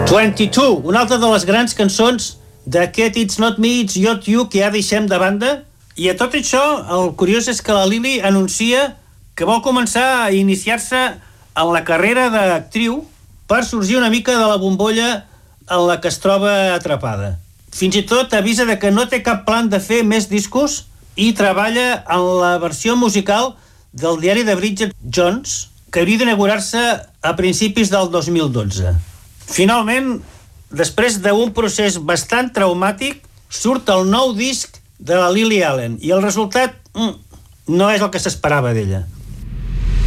22, una altra de les grans cançons d'aquest It's Not Me, It's Not You, que ja deixem de banda. I a tot això, el curiós és que la Lily anuncia que vol començar a iniciar-se en la carrera d'actriu per sorgir una mica de la bombolla en la que es troba atrapada. Fins i tot avisa de que no té cap plan de fer més discos i treballa en la versió musical del diari de Bridget Jones, que hauria d'inaugurar-se a principis del 2012. Finalment, després d'un procés bastant traumàtic, surt el nou disc de la Lily Allen i el resultat no és el que s'esperava d'ella.